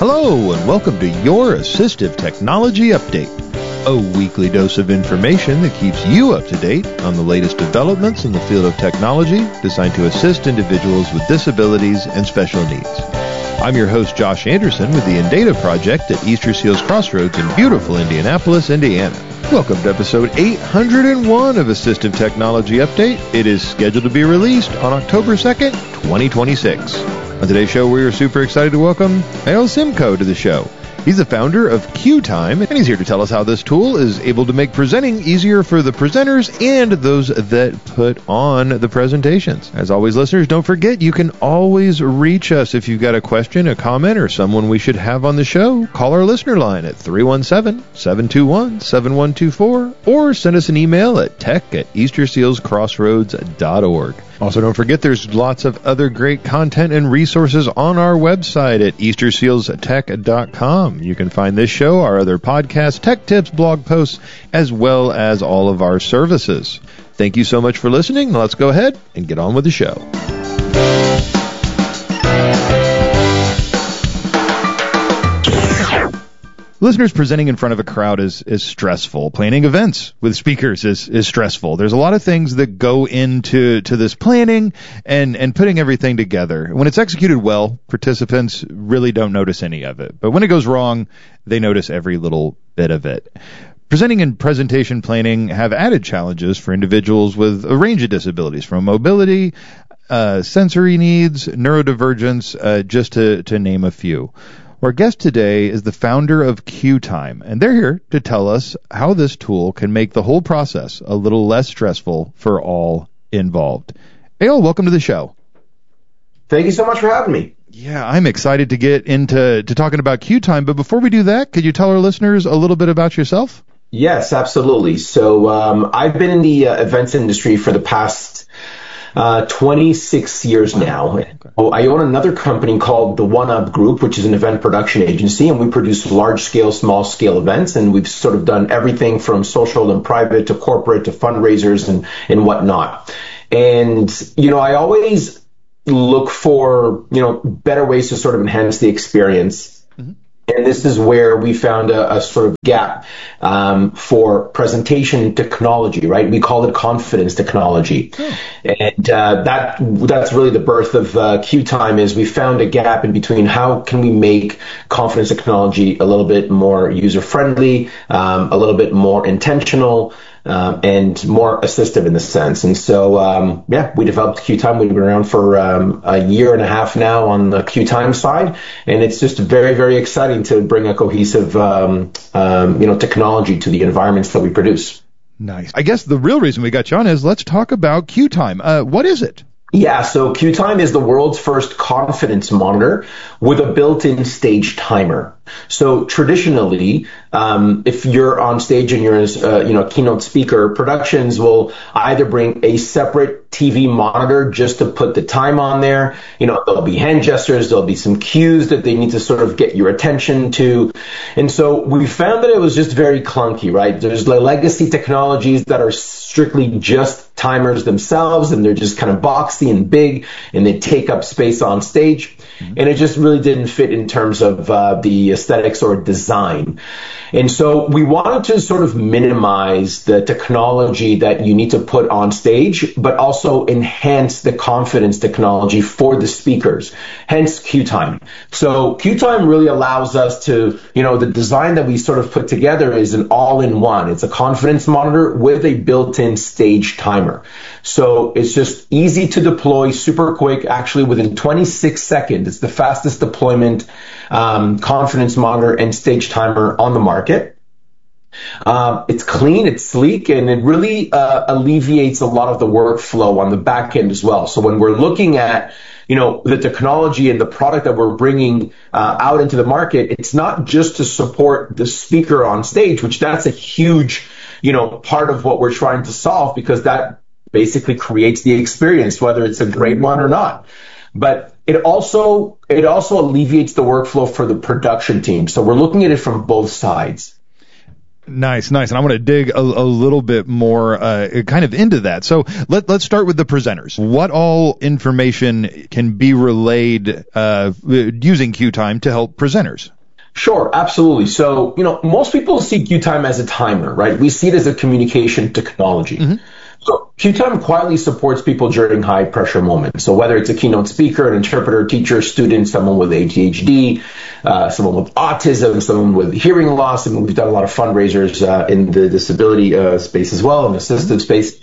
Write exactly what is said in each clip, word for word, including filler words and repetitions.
Hello, and welcome to your Assistive Technology Update, a weekly dose of information that keeps you up to date on the latest developments in the field of technology designed to assist individuals with disabilities and special needs. I'm your host, Josh Anderson, with the Indata Project at Easter Seals Crossroads in beautiful Indianapolis, Indiana. Welcome to episode eight hundred one of Assistive Technology Update. It is scheduled to be released on October second, twenty twenty-six. On today's show, we are super excited to welcome Eyal Simko to the show. He's the founder of QTime, and he's here to tell us how this tool is able to make presenting easier for the presenters and those that put on the presentations. As always, listeners, don't forget you can always reach us if you've got a question, a comment, or someone we should have on the show. Call our listener line at three one seven, seven two one, seven one two four or send us an email at tech at easter seals crossroads dot org. Also, don't forget there's lots of other great content and resources on our website at easter seals tech dot com. You can find this show, our other podcasts, tech tips, blog posts, as well as all of our services. Thank you so much for listening. Let's go ahead and get on with the show. Listeners, presenting in front of a crowd is, is stressful. Planning events with speakers is, is stressful. There's a lot of things that go into to this planning and, and putting everything together. When it's executed well, participants really don't notice any of it. But when it goes wrong, they notice every little bit of it. Presenting and presentation planning have added challenges for individuals with a range of disabilities, from mobility, uh, sensory needs, neurodivergence, uh, just to, to name a few. Our guest today is the founder of QTime, and they're here to tell us how this tool can make the whole process a little less stressful for all involved. Eyal, welcome to the show. Thank you so much for having me. Yeah, I'm excited to get into to talking about QTime, but before we do that, could you tell our listeners a little bit about yourself? Yes, absolutely. So um, I've been in the uh, events industry for the past Uh, twenty-six years now. Okay. I own another company called the One Up Group, which is an event production agency, and we produce large-scale, small-scale events, and we've sort of done everything from social and private to corporate to fundraisers and, and whatnot. And, you know, I always look for, you know, better ways to sort of enhance the experience. Mm-hmm. And this is where we found a, a sort of gap um, for presentation technology, right? We call it confidence technology. Oh. And uh, that that's really the birth of uh, QTime. Is we found a gap in between how can we make confidence technology a little bit more user-friendly, um, a little bit more intentional, Um, and more assistive in the sense. And so, um, yeah, we developed QTime. We've been around for um, a year and a half now on the QTime side, and it's just very, very exciting to bring a cohesive, um, um, you know, technology to the environments that we produce. Nice. I guess the real reason we got you on is let's talk about QTime. Uh, what is it? Yeah, so QTime is the world's first confidence monitor with a built-in stage timer. So traditionally, um, if you're on stage and you're a uh, you know, keynote speaker, productions will either bring a separate T V monitor just to put the time on there. You know, there'll be hand gestures, there'll be some cues that they need to sort of get your attention to. And so we found that it was just very clunky, right? There's the legacy technologies that are strictly just timers themselves, and they're just kind of boxy and big, and they take up space on stage. Mm-hmm. And it just really didn't fit in terms of uh, the aesthetics or design. And so we wanted to sort of minimize the technology that you need to put on stage, but also enhance the confidence technology for the speakers, hence QTime. So QTime really allows us to, you know, the design that we sort of put together is an all-in-one. It's a confidence monitor with a built-in stage timer. So it's just easy to deploy, super quick, actually within twenty-six seconds. It's the fastest deployment um, confidence monitor and stage timer on the market. Um, it's clean, it's sleek, and it really uh, alleviates a lot of the workflow on the back end as well. So when we're looking at, you know, the technology and the product that we're bringing uh, out into the market, it's not just to support the speaker on stage, which that's a huge, you know, part of what we're trying to solve, because that basically creates the experience, whether it's a great one or not. But it also it also alleviates the workflow for the production team. So we're looking at it from both sides. Nice, nice. And I want to dig a, a little bit more uh, kind of into that. So let, let's start with the presenters. What all information can be relayed uh, using QTime to help presenters? Sure, absolutely. So, you know, most people see QTime as a timer, right? We see it as a communication technology. Mm-hmm. So QTime quietly supports people during high pressure moments. So whether it's a keynote speaker, an interpreter, teacher, student, someone with A D H D, uh, someone with autism, someone with hearing loss, and we've done a lot of fundraisers uh, in the disability uh, space as well, in the assistive space.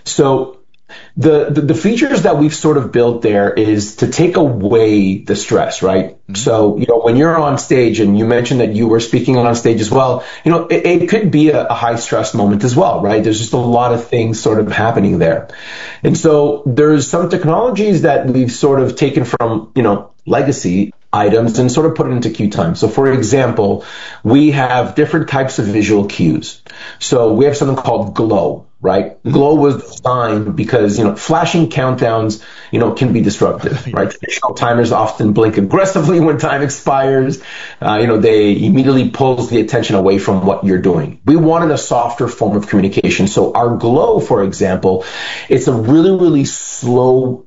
So The, the the features that we've sort of built there is to take away the stress, right? Mm-hmm. So, you know, when you're on stage, and you mentioned that you were speaking on stage as well, you know, it, it could be a, a high stress moment as well, right? There's just a lot of things sort of happening there. And so there's some technologies that we've sort of taken from, you know, legacy items and sort of put it into QTime. So for example, we have different types of visual cues. So we have something called Glow, right? Mm-hmm. Glow was designed because, you know, flashing countdowns, you know, can be disruptive, right? Traditional timers often blink aggressively when time expires. Uh, you know, they immediately pulls the attention away from what you're doing. We wanted a softer form of communication. So our Glow, for example, it's a really, really slow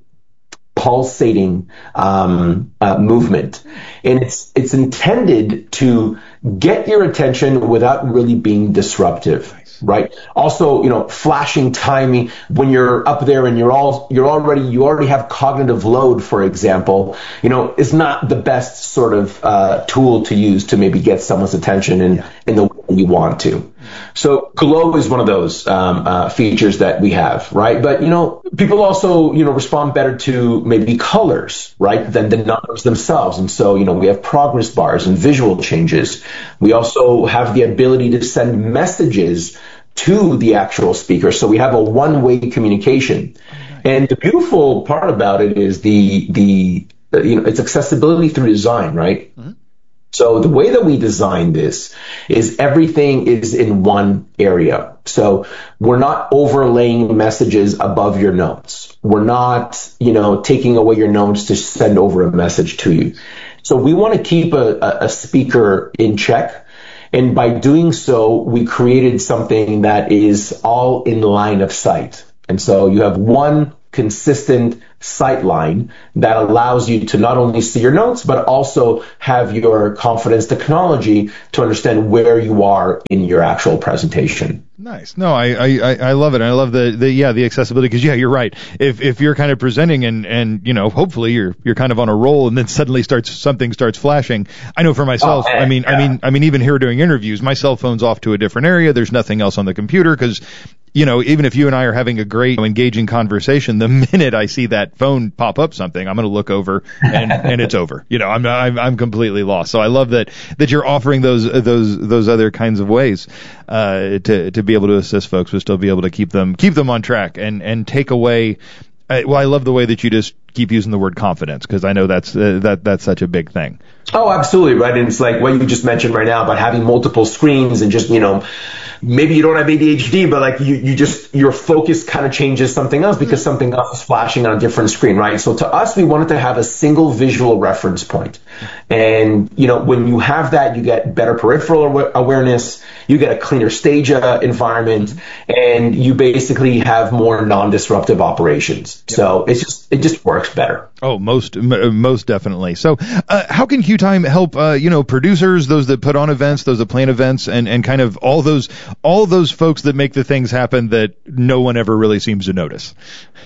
pulsating um, uh, movement, and it's it's intended to get your attention without really being disruptive, right? Also, you know, flashing timing when you're up there and you're all you're already you already have cognitive load, for example, you know, is not the best sort of uh, tool to use to maybe get someone's attention in yeah. in the way you want to. So Glow is one of those um, uh, features that we have, right? But, you know, people also, you know, respond better to maybe colors, right, than the numbers themselves. And so, you know, we have progress bars and visual changes. We also have the ability to send messages to the actual speaker. So we have a one-way communication. And the beautiful part about it is the, the uh, you know, it's accessibility through design, right? Mm-hmm. So the way that we designed this is everything is in one area. So we're not overlaying messages above your notes. We're not, you know, taking away your notes to send over a message to you. So we want to keep a, a speaker in check. And by doing so, we created something that is all in line of sight. And so you have one consistent sight line that allows you to not only see your notes, but also have your confidence technology to understand where you are in your actual presentation. Nice. No, I, I, I love it. I love the, the yeah, the accessibility, because yeah, you're right. If if you're kind of presenting and, and, you know, hopefully you're you're kind of on a roll and then suddenly starts something starts flashing. I know for myself, oh, man, I mean, yeah. I mean, I mean, even here doing interviews, my cell phone's off to a different area. There's nothing else on the computer because, you know, even if you and I are having a great, engaging conversation, the minute I see that phone pop up something, I'm going to look over and, and it's over. You know, I'm, I'm I'm completely lost. So I love that that you're offering those those those other kinds of ways uh, to to be able to assist folks, but still be able to keep them keep them on track and and take away. Uh, well, I love the way that you just keep using the word confidence, because I know that's uh, that that's such a big thing. Oh, absolutely, right. And it's like what you just mentioned right now about having multiple screens and just, you know, maybe you don't have A D H D, but like you, you just, your focus kind of changes something else because something else is flashing on a different screen, right? So to us, we wanted to have a single visual reference point. And, you know, when you have that, you get better peripheral aw- awareness, you get a cleaner stage uh, environment, and you basically have more non-disruptive operations. Yep. So it's just, it just works better. Oh, most m- most definitely. So uh, how can QTime help, uh, you know, producers, those that put on events, those that plan events, and, and kind of all those all those folks that make the things happen that no one ever really seems to notice?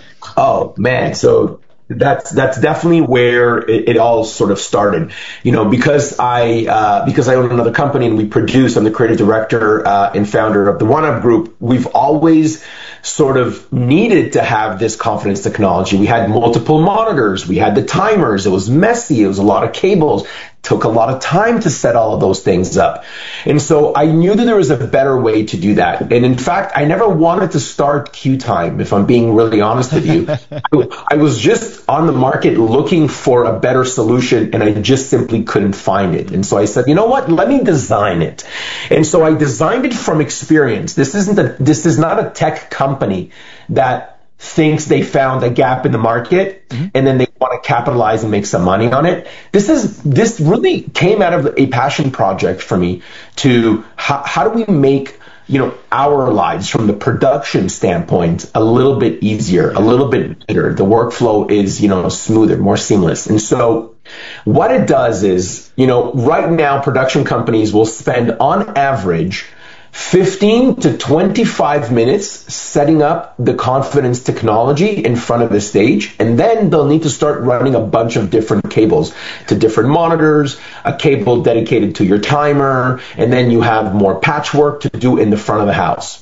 Oh, man. So that's that's definitely where it, it all sort of started. You know, because I uh, because I own another company and we produce, I'm the creative director uh, and founder of the OneUp Group. We've always sort of needed to have this confidence technology. We had multiple monitors. We had the timers. It was messy. It was a lot of cables. Took a lot of time to set all of those things up. And so I knew that there was a better way to do that. And in fact, I never wanted to start QTime, if I'm being really honest with you. I was just on the market looking for a better solution, and I just simply couldn't find it. And so I said, you know what? Let me design it. And so I designed it from experience. This isn't a, this is not a tech company that thinks they found a gap in the market mm-hmm. and then they want to capitalize and make some money on it. This is this really came out of a passion project for me to how, how do we make you know, our lives from the production standpoint a little bit easier, a little bit better. The workflow is, you know, smoother, more seamless. And so what it does is, you know, right now production companies will spend on average fifteen to twenty-five minutes setting up the confidence technology in front of the stage, and then they'll need to start running a bunch of different cables to different monitors, a cable dedicated to your timer, and then you have more patchwork to do in the front of the house.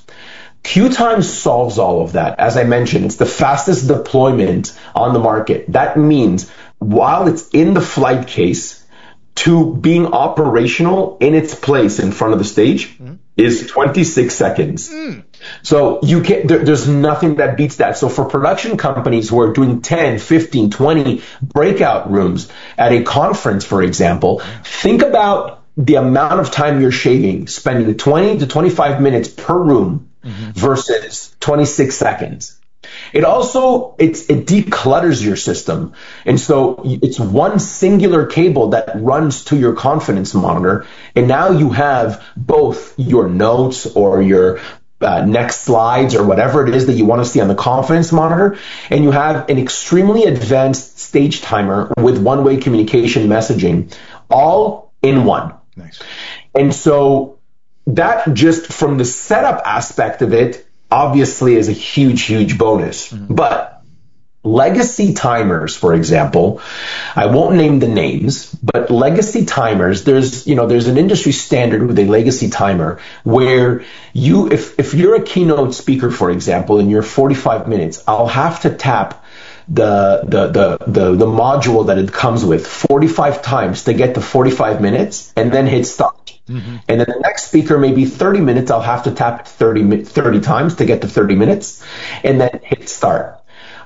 QTime solves all of that. As I mentioned, it's the fastest deployment on the market. That means while it's in the flight case, to being operational in its place in front of the stage mm-hmm. is twenty-six seconds. Mm. So you can there, there's nothing that beats that. So for production companies who are doing ten, fifteen, twenty breakout rooms at a conference, for example, think about the amount of time you're shaving, spending twenty to twenty-five minutes per room mm-hmm. versus twenty-six seconds. It also, it's, it declutters your system. And so it's one singular cable that runs to your confidence monitor. And now you have both your notes or your uh, next slides or whatever it is that you want to see on the confidence monitor. And you have an extremely advanced stage timer with one-way communication messaging all in one. Nice. And so that just from the setup aspect of it, obviously is a huge, huge bonus. Mm-hmm. But legacy timers, for example, I won't name the names, but legacy timers, there's, you know, there's an industry standard with a legacy timer where you, if, if you're a keynote speaker, for example, in your forty-five minutes, I'll have to tap the, the, the, the, the module that it comes with forty-five times to get to forty-five minutes and then hit stop. Mm-hmm. And then the next speaker, maybe thirty minutes, I'll have to tap it thirty, thirty times to get to thirty minutes and then hit start.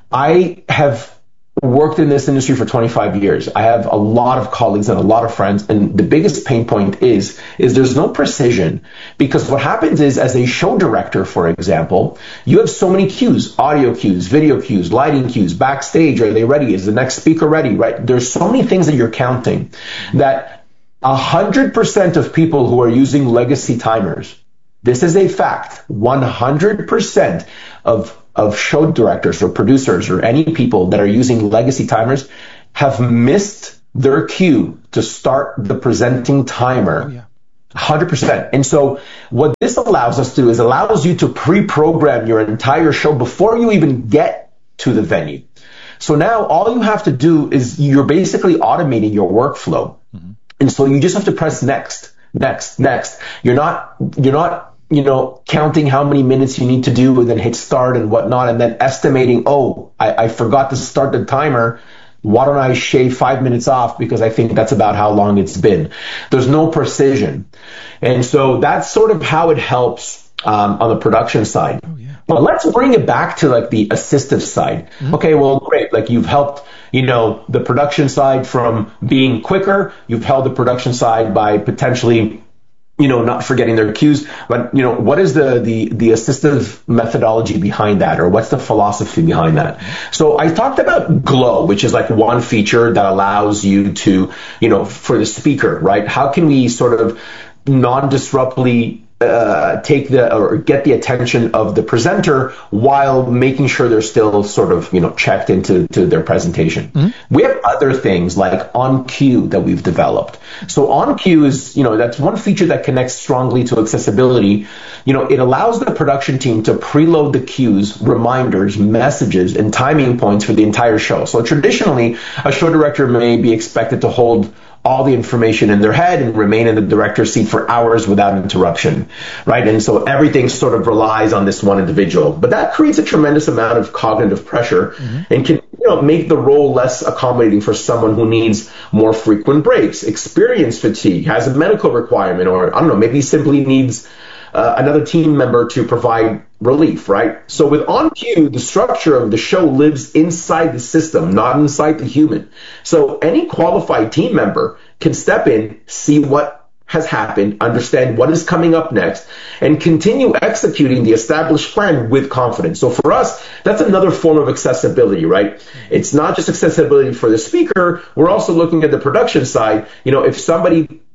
I have worked in this industry for twenty-five years. I have a lot of colleagues and a lot of friends. And the biggest pain point is, is there's no precision, because what happens is, as a show director, for example, you have so many cues, audio cues, video cues, lighting cues, backstage. Are they ready? Is the next speaker ready? Right? There's so many things that you're counting that one hundred percent of people who are using legacy timers, this is a fact, one hundred percent of, of show directors or producers or any people that are using legacy timers have missed their cue to start the presenting timer. Oh, yeah. one hundred percent. And so what this allows us to do is allows you to pre-program your entire show before you even get to the venue. So now all you have to do is you're basically automating your workflow. Mm-hmm. And so you just have to press next, next, next. You're not, you're not, you know, counting how many minutes you need to do and then hit start and whatnot, and then estimating, oh, I, I forgot to start the timer. Why don't I shave five minutes off because I think that's about how long it's been. There's no precision. And so that's sort of how it helps um, on the production side. Oh, yeah. But let's bring it back to like the assistive side. Mm-hmm. Okay, well, great. Like you've helped, you know, the production side from being quicker. You've held the production side by potentially, you know, not forgetting their cues. But, you know, what is the, the, the assistive methodology behind that, or what's the philosophy behind that? So I talked about Glow, which is like one feature that allows you to, you know, for the speaker, right? How can we sort of non-disruptly Uh, take the or get the attention of the presenter while making sure they're still sort of, you know, checked into to their presentation. Mm-hmm. We have other things like On Cue that we've developed. So On Cue is, you know, that's one feature that connects strongly to accessibility. You know, it allows the production team to preload the cues, reminders, messages, and timing points for the entire show. So traditionally, a show director may be expected to hold all the information in their head and remain in the director's seat for hours without interruption, right? And so everything sort of relies on this one individual. But that creates a tremendous amount of cognitive pressure mm-hmm. and can, you know, make the role less accommodating for someone who needs more frequent breaks, experience fatigue, has a medical requirement, or I don't know, maybe simply needs uh, another team member to provide relief, right? So with On Cue, the structure of the show lives inside the system, not inside the human. So any qualified team member can step in, see what has happened, understand what is coming up next, and continue executing the established plan with confidence. So for us, that's another form of accessibility, right? It's not just accessibility for the speaker. We're also looking at the production side. You know, if somebody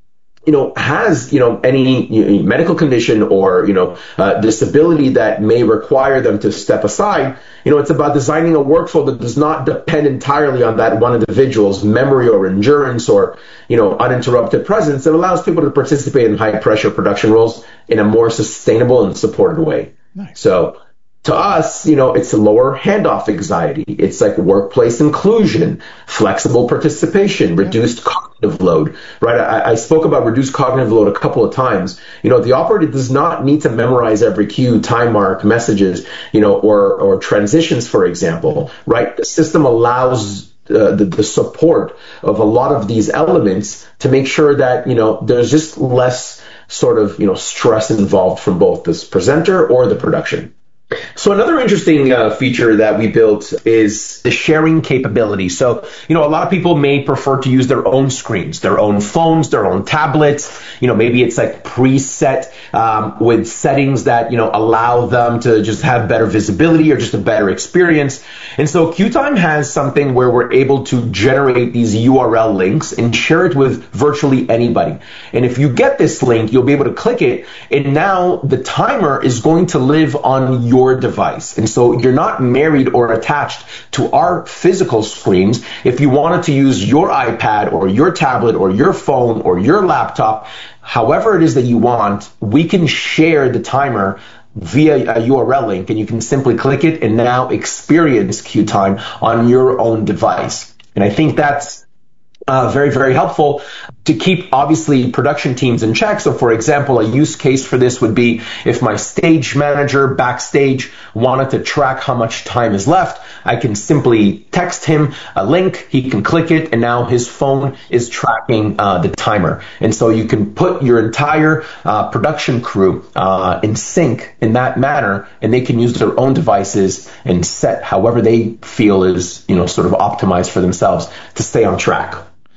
you know, has, you know, any you know, medical condition or, you know, uh, disability that may require them to step aside, you know, it's about designing a workflow that does not depend entirely on that one individual's memory or endurance or, you know, uninterrupted presence. It allows people to participate in high pressure production roles in a more sustainable and supported way. Nice. So, to us, you know, it's lower handoff anxiety. It's like workplace inclusion, flexible participation, reduced cognitive load, right? I, I spoke about reduced cognitive load a couple of times. You know, the operator does not need to memorize every cue, time mark, messages, you know, or, or transitions, for example, right? The system allows uh, the, the support of a lot of these elements to make sure that, you know, there's just less sort of, you know, stress involved from both this presenter or the production. So another interesting uh, feature that we built is the sharing capability. So, you know, a lot of people may prefer to use their own screens, their own phones, their own tablets. You know, maybe it's like preset um, with settings that, you know, allow them to just have better visibility or just a better experience. And so QTime has something where we're able to generate these U R L links and share it with virtually anybody. And if you get this link, you'll be able to click it. And now the timer is going to live on your your device. And so you're not married or attached to our physical screens. If you wanted to use your iPad or your tablet or your phone or your laptop, however it is that you want, we can share the timer via a U R L link, and you can simply click it and now experience QTime on your own device. And I think that's Uh, very, very helpful to keep, obviously, production teams in check. So, for example, a use case for this would be if my stage manager backstage wanted to track how much time is left, I can simply text him a link, he can click it, and now his phone is tracking uh, the timer. And so you can put your entire uh, production crew uh, in sync in that manner, and they can use their own devices and set however they feel is, you know, sort of optimized for themselves to stay on track.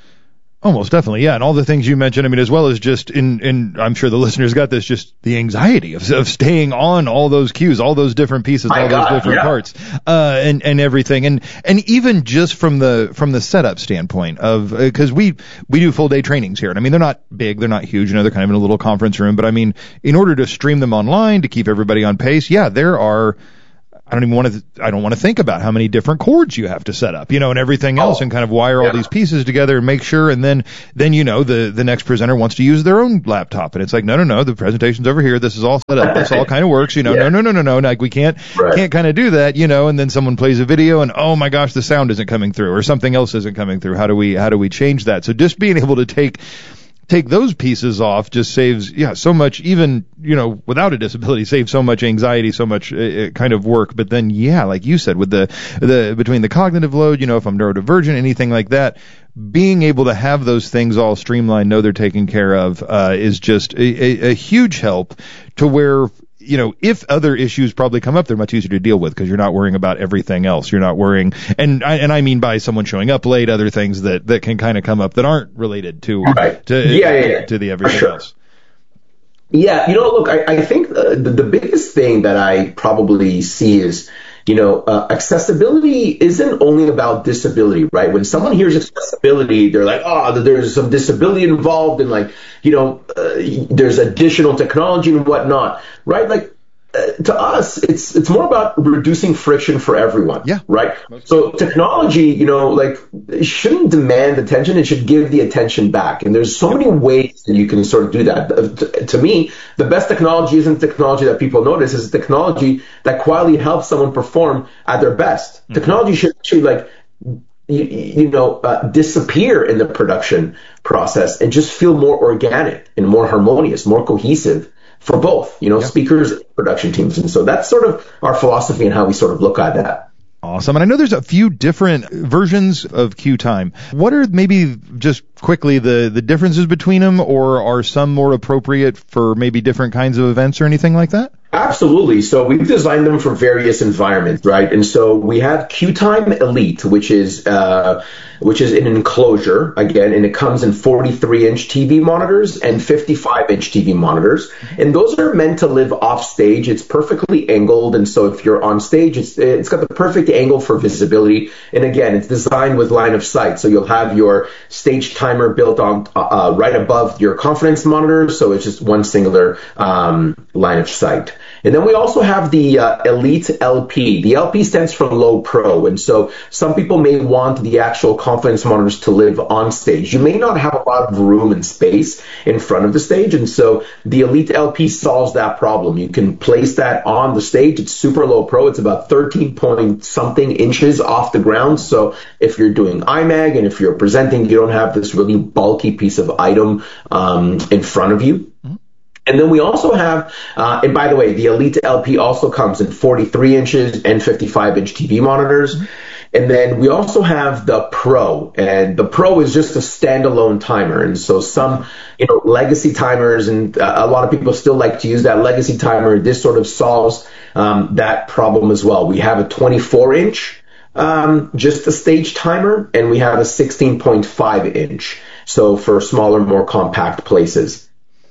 Almost definitely, yeah. And all the things you mentioned, I mean, as well as just in, in I'm sure the listeners got this, just the anxiety of, of staying on all those cues, all those different pieces, My all God, those different yeah. parts, uh, and, and everything. And, and even just from the, from the setup standpoint of, uh, cause we, we do full day trainings here. And I mean, they're not big, they're not huge, you know, they're kind of in a little conference room, but I mean, in order to stream them online, to keep everybody on pace, yeah, there are, I don't even want to, I don't want to think about how many different cords you have to set up, you know, and everything else, oh, and kind of wire yeah. all these pieces together and make sure. And then, then, you know, the, the next presenter wants to use their own laptop. And it's like, no, no, no, the presentation's over here. This is all set up. This all kind of works, you know, yeah. no, no, no, no, no. Like we can't, right. can't kind of do that, you know, and then someone plays a video and, oh my gosh, the sound isn't coming through or something else isn't coming through. How do we, how do we change that? So just being able to take, take those pieces off just saves, yeah, so much, even, you know, without a disability, saves so much anxiety, so much uh, kind of work. But then, yeah, like you said, with the, the, between the cognitive load, you know, if I'm neurodivergent, anything like that, being able to have those things all streamlined, know they're taken care of, uh, is just a, a, a huge help to where, you know, if other issues probably come up, they're much easier to deal with because you're not worrying about everything else. You're not worrying, and I, and I mean by someone showing up late, other things that, that can kind of come up that aren't related to right. to, yeah, yeah, yeah. to the everything sure. else. Yeah, you know, look, I, I think the, the, the biggest thing that I probably see is, you know, uh, accessibility isn't only about disability, right? When someone hears accessibility, they're like, oh, there's some disability involved and like, you know, uh, there's additional technology and whatnot, right? Like, uh, to us, it's it's more about reducing friction for everyone, yeah. right? So technology, you know, like it shouldn't demand attention; it should give the attention back. And there's so many ways that you can sort of do that. Uh, to, to me, the best technology isn't technology that people notice; it's technology that quietly helps someone perform at their best. Mm-hmm. Technology should actually like. You, you know, uh, disappear in the production process and just feel more organic and more harmonious, more cohesive for both, you know, yeah. speakers and production teams. And so that's sort of our philosophy and how we sort of look at that. Awesome. And I know there's a few different versions of QTime. What are maybe just quickly the, the differences between them, or are some more appropriate for maybe different kinds of events or anything like that? Absolutely. So we've designed them for various environments, right? And so we have QTime Elite, which is uh, which is an enclosure again, and it comes in forty-three inch T V monitors and fifty-five inch T V monitors, and those are meant to live off stage. It's perfectly angled, and so if you're on stage, it's it's got the perfect angle for visibility. And again, it's designed with line of sight, so you'll have your stage timer built on uh, right above your conference monitor, so it's just one singular um, line of sight. And then we also have the uh, Elite L P. The L P stands for Low Pro, and so some people may want the actual conference monitors to live on stage. You may not have a lot of room and space in front of the stage, and so the Elite L P solves that problem. You can place that on the stage. It's super low pro. It's about thirteen point something inches off the ground. So if you're doing I MAG and if you're presenting, you don't have this really bulky piece of item um, in front of you. Mm-hmm. And then we also have, uh, and by the way, the Elite L P also comes in forty-three inches and fifty-five inch T V monitors. Mm-hmm. And then we also have the Pro, and the Pro is just a standalone timer. And so some, you know, legacy timers, and uh, a lot of people still like to use that legacy timer. This sort of solves um, that problem as well. We have a twenty-four inch, um, just a stage timer, and we have a sixteen point five inch. So for smaller, more compact places.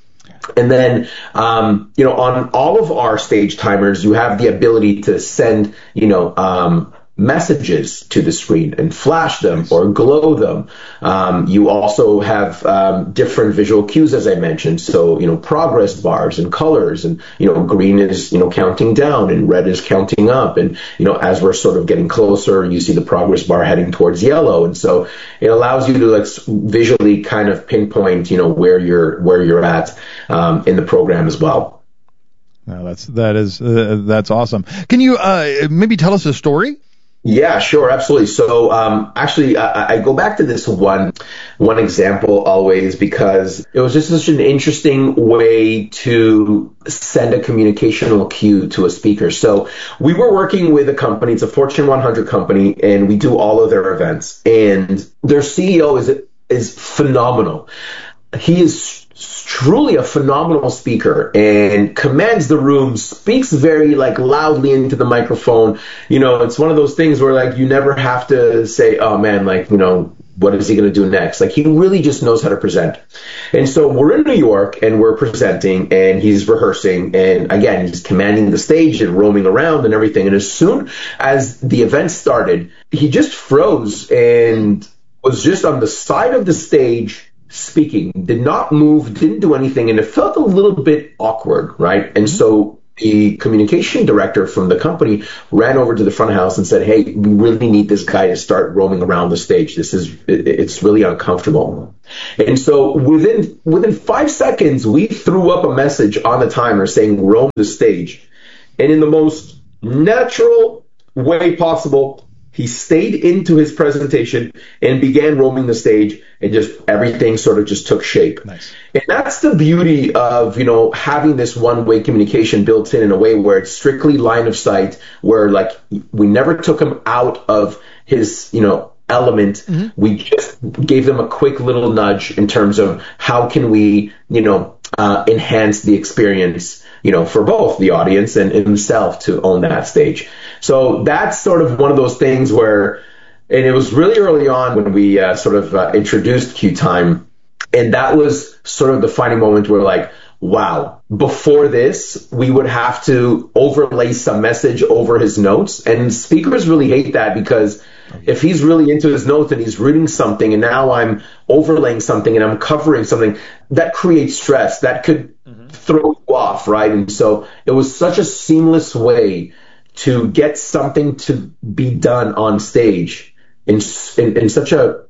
And then, um, you know, on all of our stage timers, you have the ability to send, you know, um, messages to the screen and flash them or glow them. Um, you also have um, different visual cues, as I mentioned. So, you know, progress bars and colors, and, you know, green is, you know, counting down and red is counting up. And, you know, as we're sort of getting closer, you see the progress bar heading towards yellow. And so it allows you to like visually kind of pinpoint, you know, where you're, where you're at um, in the program as well. No, that's, that is, uh, that's awesome. Can you uh, maybe tell us a story? Yeah, sure, absolutely. So, um, actually, I, I go back to this one, one example always because it was just such an interesting way to send a communicational cue to a speaker. So we were working with a company, it's a Fortune one hundred company, and we do all of their events, and their C E O is, is phenomenal. He is truly a phenomenal speaker and commands the room, speaks very like loudly into the microphone. You know, it's one of those things where like you never have to say, oh man, like, you know, what is he going to do next? Like he really just knows how to present. And so we're in New York and we're presenting and he's rehearsing. And again, he's commanding the stage and roaming around and everything. And as soon as the event started, he just froze and was just on the side of the stage speaking, did not move, didn't do anything, and it felt a little bit awkward, right? And so the communication director from the company ran over to the front of house and said, hey, we really need this guy to start roaming around the stage. This is, it's really uncomfortable. And so within within five seconds, we threw up a message on the timer saying, roam the stage. And in the most natural way possible, he stayed into his presentation and began roaming the stage, and just everything sort of just took shape. Nice. And that's the beauty of, you know, having this one-way communication built in in a way where it's strictly line of sight, where like we never took him out of his, you know, element. Mm-hmm. We just gave them a quick little nudge in terms of how can we, you know, uh, enhance the experience, you know, for both the audience and himself to own that stage. So that's sort of one of those things where, and it was really early on when we uh, sort of uh, introduced QTime, and that was sort of the defining moment where like, wow, before this, we would have to overlay some message over his notes, and speakers really hate that because if he's really into his notes and he's reading something and now I'm overlaying something and I'm covering something, that creates stress. That could mm-hmm. throw you off, right? And so it was such a seamless way to get something to be done on stage in, in, in such a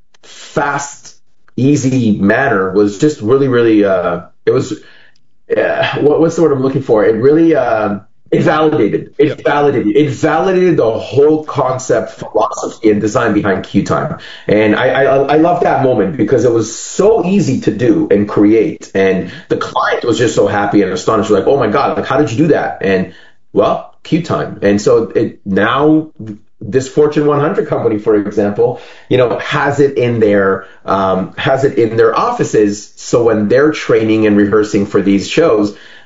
fast, easy manner was just really, really, uh, it was, uh, what, what's the word I'm looking for? It really, uh, it validated, it yep. validated, it validated the whole concept, philosophy, and design behind QTime. And I, I, I love that moment because it was so easy to do and create. And the client was just so happy and astonished, like, oh my God, like, how did you do that? And well, QTime. And so it now, this Fortune one hundred company, for example, you know, has it in their, um, has it in their offices. So when they're training and rehearsing for these shows,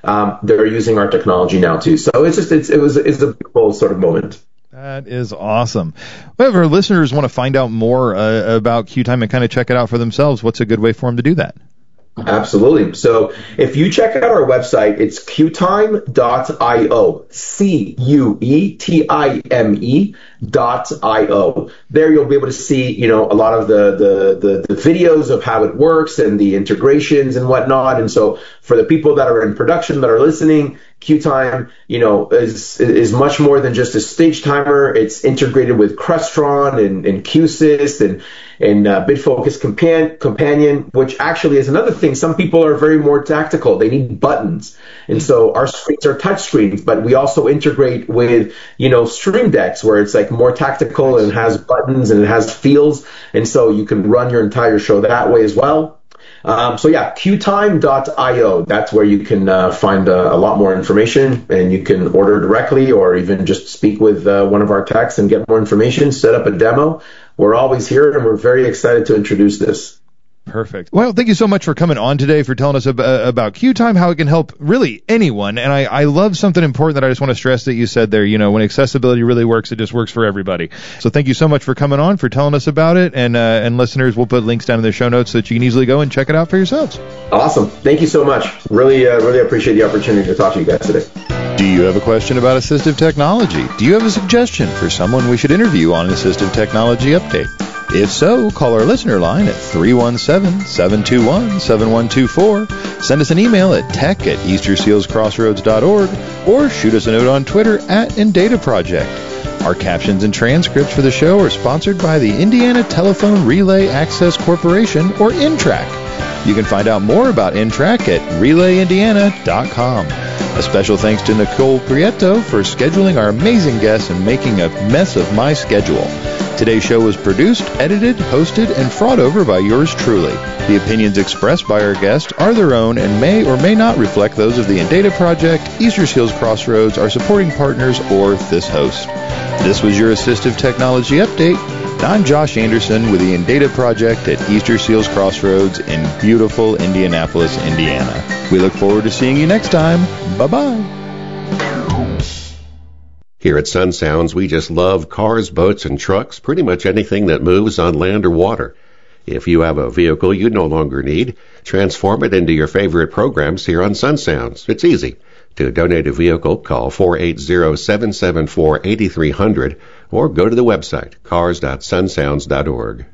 um, they're using our technology now too. So it's just it's, it was it's a cool sort of moment. That is awesome. Well, if our listeners want to find out more uh, about QTime and kind of check it out for themselves, what's a good way for them to do that? Absolutely. So if you check out our website, it's Qtime dot io, C U E T I M E dot I O. There you'll be able to see, you know, a lot of the, the, the, the videos of how it works and the integrations and whatnot. And so for the people that are in production that are listening, QTime, you know, is is much more than just a stage timer. It's integrated with Crestron and, and QSYS and and uh, BitFocus Compan- Companion, which actually is another thing. Some people are very more tactical. They need buttons. And so our screens are touch screens, but we also integrate with, you know, Stream Decks where it's like more tactical and has buttons and it has fields. And so you can run your entire show that way as well. Um, so yeah, Qtime dot io. That's where you can uh, find uh, a lot more information, and you can order directly or even just speak with uh, one of our techs and get more information, set up a demo. We're always here, and we're very excited to introduce this. Perfect. Well, thank you so much for coming on today, for telling us ab- about QTime, how it can help really anyone. And I, I love something important that I just want to stress that you said there. You know, when accessibility really works, it just works for everybody. So thank you so much for coming on, for telling us about it. And uh, and listeners, we'll put links down in the show notes so that you can easily go and check it out for yourselves. Awesome. Thank you so much. Really, uh, really appreciate the opportunity to talk to you guys today. Do you have a question about assistive technology? Do you have a suggestion for someone we should interview on an Assistive Technology Update? If so, call our listener line at three one seven, seven two one, seven one two four, send us an email at tech at easter seals crossroads dot org, or shoot us a note on Twitter at InDataProject. Our captions and transcripts for the show are sponsored by the Indiana Telephone Relay Access Corporation, or I N T R A C. You can find out more about I N T R A C at relay indiana dot com. A special thanks to Nicole Prieto for scheduling our amazing guests and making a mess of my schedule. Today's show was produced, edited, hosted, and fraught over by yours truly. The opinions expressed by our guests are their own and may or may not reflect those of the InData Project, Easter Seals Crossroads, our supporting partners, or this host. This was your Assistive Technology Update. I'm Josh Anderson with the InData Project at Easter Seals Crossroads in beautiful Indianapolis, Indiana. We look forward to seeing you next time. Bye-bye. Here at Sun Sounds, we just love cars, boats, and trucks, pretty much anything that moves on land or water. If you have a vehicle you no longer need, transform it into your favorite programs here on Sun Sounds. It's easy. To donate a vehicle, call four eight zero, seven seven four, eight three zero zero or go to the website cars dot sun sounds dot org.